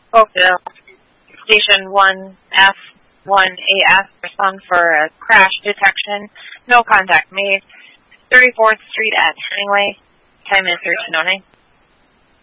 Oakville, Station 1F1AF, respond for a crash detection. No contact made. 34th Street at Hemingway. Time is 13:09.